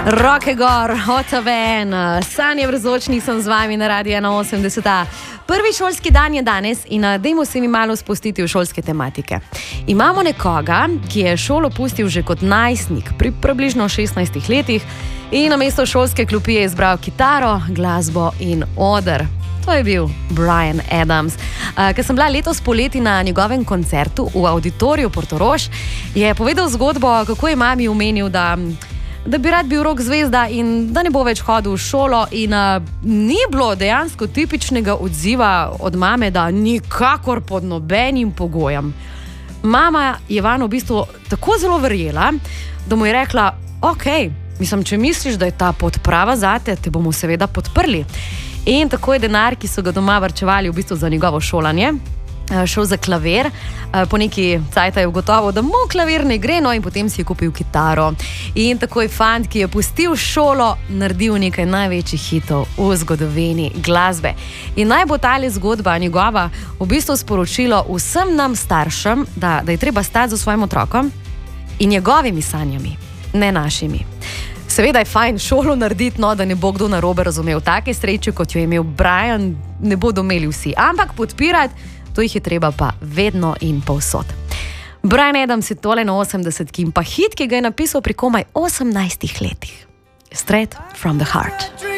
Roke gor, Otaven, Sanje Vrzočni sem z vami na Radiu 81. Prvi šolski dan je danes in dajmo se mi malo spustiti v šolske tematike. Imamo nekoga, ki je šolo pustil že kot najstnik, pri približno 16 letih in namesto šolske klopi je izbral kitaro, glasbo in oder. To je bil Bryan Adams. Ko sem bila letos poleti na njegovem koncertu v auditoriju Portorož, je povedal zgodbo, kako je mami omenil, da bi rad bil rock zvezda in da ne bo več hodil v šolo. In ni bilo dejansko tipičnega odziva od mame, da nikakor pod nobenim pogojem. Mama je vanj v bistvu tako zelo verjela, da mu je rekla, ok, če misliš, da je ta pot prava zate, te bomo seveda podprli. In tako je denar, ki so ga doma varčevali v bistvu za njegovo šolanje, šel za klavir. Po neki cajt je ugotovil, da mu klavir ne gre, no in potem si je kupil kitaro. In tako je fant, ki je pustil šolo, naredil nekaj največjih hitov v zgodovini glasbe. In naj bo tale zgodba njegova v bistvu sporočilo vsem nam staršem, da je treba stati za svojim otrokom in njegovimi sanjami, ne našimi. Seveda je fajn šolo narediti, no, da ne bo kdo narobe razumel. Take sreče, kot jo je imel Bryan, ne bodo imeli vsi. Ampak podpirati, to jih je treba pa vedno in povsod. Bryan Adams je tole na 80 in pa hit, ki ga je napisal pri komaj 18 letih. Straight from the heart.